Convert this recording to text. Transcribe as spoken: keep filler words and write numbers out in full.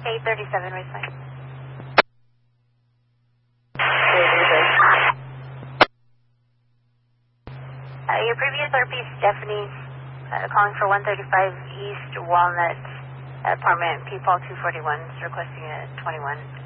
eight thirty-seven, Ridgeline. Uh, your previous R P, Stephanie, uh, calling for one thirty-five East Walnut, apartment P P A L two forty-one, is requesting a twenty-one.